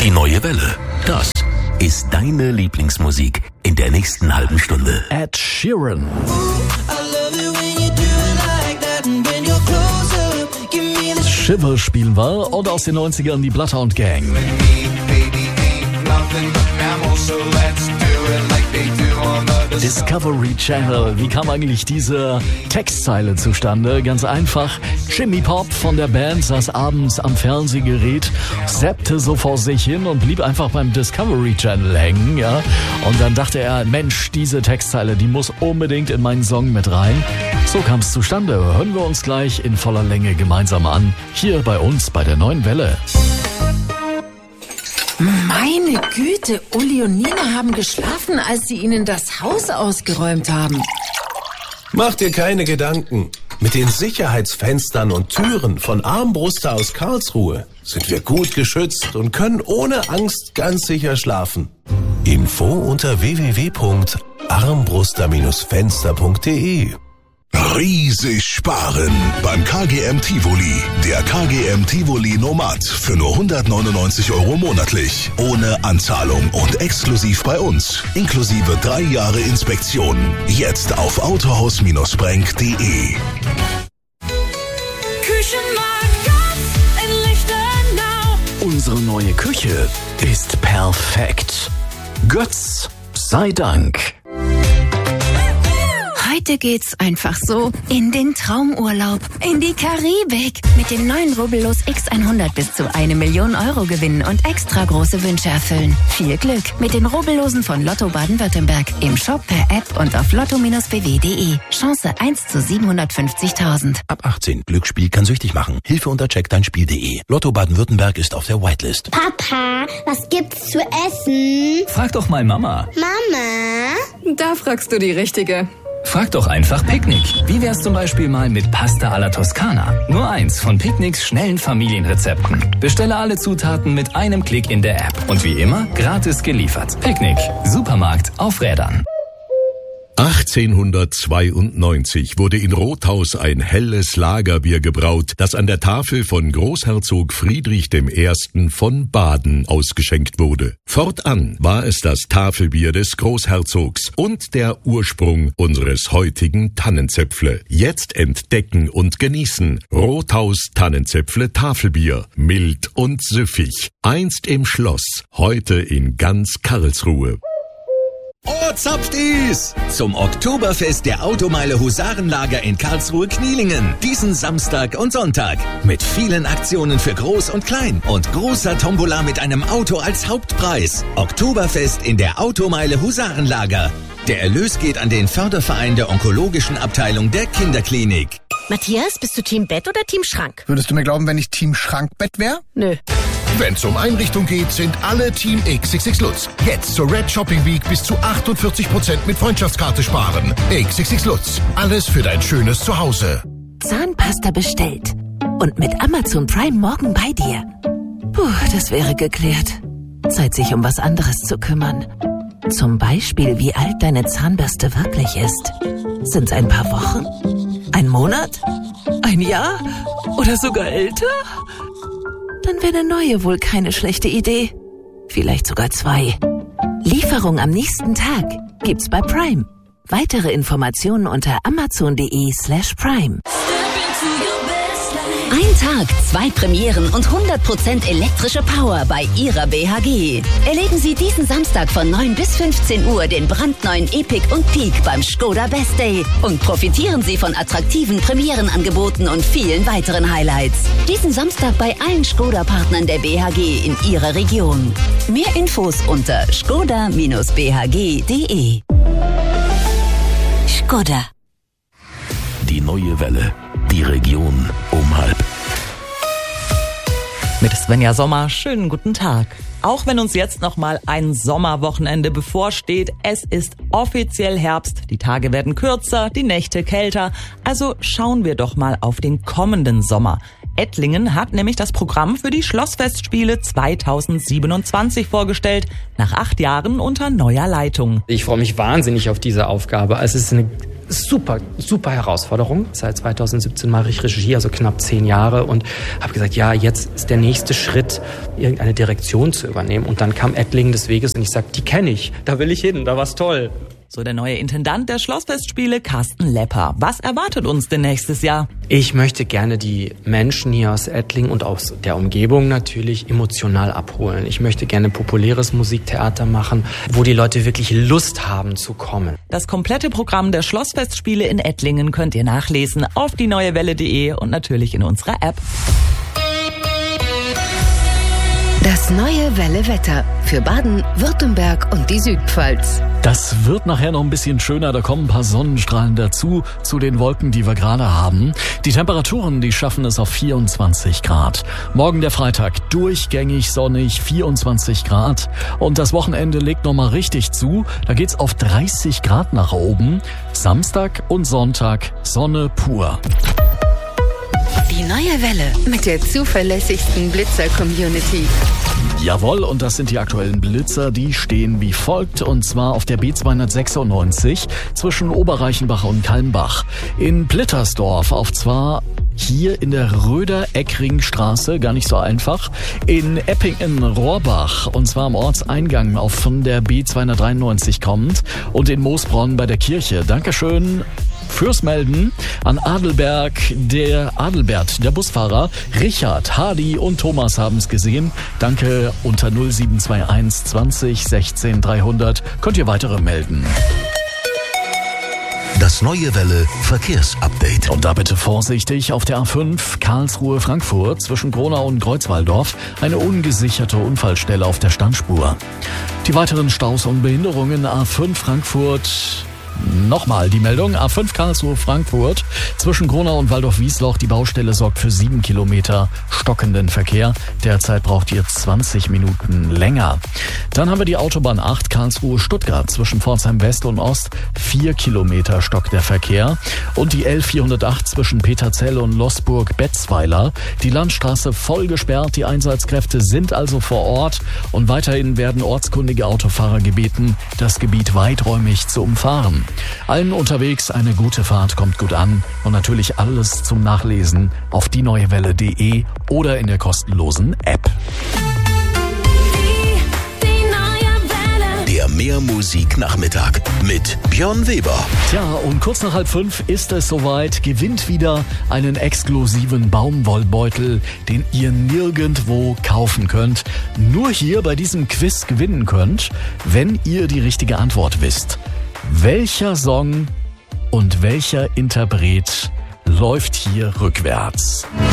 Die neue Welle. Das ist deine Lieblingsmusik in der nächsten halben Stunde. Ed Sheeran. Shiver spielen wir und aus den 90ern die Bloodhound Gang. Discovery Channel. Wie kam eigentlich diese Textzeile zustande? Ganz einfach. Jimmy Pop von der Band saß abends am Fernsehgerät, zappte so vor sich hin und blieb einfach beim Discovery Channel hängen, ja. Und dann dachte er, Mensch, diese Textzeile, die muss unbedingt in meinen Song mit rein. So kam es zustande. Hören wir uns gleich in voller Länge gemeinsam an. Hier bei uns bei der neuen Welle. Meine Güte, Uli und Nina haben geschlafen, als sie ihnen das Haus ausgeräumt haben. Mach dir keine Gedanken. Mit den Sicherheitsfenstern und Türen von Armbruster aus Karlsruhe sind wir gut geschützt und können ohne Angst ganz sicher schlafen. Info unter www.armbruster-fenster.de. Riesig sparen beim KGM Tivoli. Der KGM Tivoli Nomad für nur 199 € monatlich. Ohne Anzahlung und exklusiv bei uns. Inklusive 3 Jahre Inspektion. Jetzt auf autohaus-brenk.de. Küchenmarkt Götz in Lichtenau. Unsere neue Küche ist perfekt. Götz sei Dank. Heute geht's einfach so in den Traumurlaub, in die Karibik. Mit dem neuen Rubbellos X100 bis zu 1 Million € gewinnen und extra große Wünsche erfüllen. Viel Glück mit den Rubbellosen von Lotto Baden-Württemberg. Im Shop, per App und auf lotto-bw.de. Chance 1 zu 750.000. Ab 18. Glücksspiel kann süchtig machen. Hilfe unter checkdeinspiel.de. Lotto Baden-Württemberg ist auf der Whitelist. Papa, was gibt's zu essen? Frag doch mal Mama. Mama? Da fragst du die Richtige. Frag doch einfach Picknick. Wie wär's zum Beispiel mal mit Pasta alla Toskana? Nur eins von Picknicks schnellen Familienrezepten. Bestelle alle Zutaten mit einem Klick in der App. Und wie immer, gratis geliefert. Picknick. Supermarkt auf Rädern. 1892 wurde in Rothaus ein helles Lagerbier gebraut, das an der Tafel von Großherzog Friedrich I. von Baden ausgeschenkt wurde. Fortan war es das Tafelbier des Großherzogs und der Ursprung unseres heutigen Tannenzäpfle. Jetzt entdecken und genießen Rothaus Tannenzäpfle Tafelbier. Mild und süffig. Einst im Schloss, heute in ganz Karlsruhe. Oh, Zapftis! Zum Oktoberfest der Automeile Husarenlager in Karlsruhe-Knielingen. Diesen Samstag und Sonntag. Mit vielen Aktionen für Groß und Klein. Und großer Tombola mit einem Auto als Hauptpreis. Oktoberfest in der Automeile Husarenlager. Der Erlös geht an den Förderverein der onkologischen Abteilung der Kinderklinik. Matthias, bist du Team Bett oder Team Schrank? Würdest du mir glauben, wenn ich Team Schrankbett wäre? Nö. Wenn's um Einrichtung geht, sind alle Team XXX Lutz. Jetzt zur Red Shopping Week bis zu 48% mit Freundschaftskarte sparen. XXX Lutz. Alles für dein schönes Zuhause. Zahnpasta bestellt. Und mit Amazon Prime morgen bei dir. Puh, das wäre geklärt. Zeit, sich um was anderes zu kümmern. Zum Beispiel, wie alt deine Zahnbürste wirklich ist. Sind's ein paar Wochen? Ein Monat? Ein Jahr? Oder sogar älter? Dann wäre eine neue wohl keine schlechte Idee. Vielleicht sogar 2. Lieferung am nächsten Tag gibt's bei Prime. Weitere Informationen unter amazon.de/prime. Ein Tag, 2 Premieren und 100% elektrische Power bei Ihrer BHG. Erleben Sie diesen Samstag von 9 bis 15 Uhr den brandneuen Epic und Peak beim Skoda Best Day und profitieren Sie von attraktiven Premierenangeboten und vielen weiteren Highlights. Diesen Samstag bei allen Skoda-Partnern der BHG in Ihrer Region. Mehr Infos unter skoda-bhg.de. Skoda. Die neue Welle. Die Region um 12:30. Mit Svenja Sommer, schönen guten Tag. Auch wenn uns jetzt nochmal ein Sommerwochenende bevorsteht, es ist offiziell Herbst, die Tage werden kürzer, die Nächte kälter, also schauen wir doch mal auf den kommenden Sommer. Ettlingen hat nämlich das Programm für die Schlossfestspiele 2027 vorgestellt, nach 8 Jahren unter neuer Leitung. Ich freue mich wahnsinnig auf diese Aufgabe. Es ist eine super Herausforderung. Seit 2017 mache ich Regie, also knapp 10 Jahre, und habe gesagt, ja, jetzt ist der nächste Schritt, irgendeine Direktion zu übernehmen. Und dann kam Ettlingen des Weges und ich sagte, die kenne ich, da will ich hin, da war's toll. So der neue Intendant der Schlossfestspiele, Carsten Lepper. Was erwartet uns denn nächstes Jahr? Ich möchte gerne die Menschen hier aus Ettlingen und aus der Umgebung natürlich emotional abholen. Ich möchte gerne populäres Musiktheater machen, wo die Leute wirklich Lust haben zu kommen. Das komplette Programm der Schlossfestspiele in Ettlingen könnt ihr nachlesen auf dieneuewelle.de und natürlich in unserer App. Das neue Welle-Wetter für Baden, Württemberg und die Südpfalz. Das wird nachher noch ein bisschen schöner, da kommen ein paar Sonnenstrahlen dazu, zu den Wolken, die wir gerade haben. Die Temperaturen, die schaffen es auf 24 Grad. Morgen der Freitag, durchgängig sonnig, 24 Grad. Und das Wochenende legt nochmal richtig zu, da geht's auf 30 Grad nach oben. Samstag und Sonntag, Sonne pur. Die neue Welle mit der zuverlässigsten Blitzer-Community. Jawohl, und das sind die aktuellen Blitzer, die stehen wie folgt, und zwar auf der B296 zwischen Oberreichenbach und Kalmbach. In Plittersdorf auf zwar hier in der Röder-Eckring-Straße, gar nicht so einfach. In Eppingen-Rohrbach, und zwar am Ortseingang auf von der B293 kommend. Und in Moosbronn bei der Kirche. Dankeschön fürs Melden an Adelbert, der Busfahrer. Richard, Hardy und Thomas haben es gesehen. Danke, unter 0721 20 16 300 könnt ihr weitere melden. Das neue Welle Verkehrsupdate. Und da bitte vorsichtig auf der A5 Karlsruhe-Frankfurt zwischen Gronau und Kreuzwaldorf eine ungesicherte Unfallstelle auf der Standspur. Die weiteren Staus und Behinderungen A5 Frankfurt. Nochmal die Meldung, A5 Karlsruhe-Frankfurt zwischen Gronau und Waldorf-Wiesloch. Die Baustelle sorgt für 7 Kilometer stockenden Verkehr. Derzeit braucht ihr 20 Minuten länger. Dann haben wir die Autobahn 8 Karlsruhe-Stuttgart zwischen Pforzheim West und Ost. 4 Kilometer stockt der Verkehr. Und die L408 zwischen Peterzell und Losburg-Betzweiler. Die Landstraße voll gesperrt. Die Einsatzkräfte sind also vor Ort. Und weiterhin werden ortskundige Autofahrer gebeten, das Gebiet weiträumig zu umfahren. Allen unterwegs eine gute Fahrt, kommt gut an, und natürlich alles zum Nachlesen auf dieneuewelle.de oder in der kostenlosen App. Der Mehrmusik-Nachmittag mit Björn Weber. Tja, und kurz nach 4:30 ist es soweit, gewinnt wieder einen exklusiven Baumwollbeutel, den ihr nirgendwo kaufen könnt. Nur hier bei diesem Quiz gewinnen könnt, wenn ihr die richtige Antwort wisst. Welcher Song und welcher Interpret läuft hier rückwärts?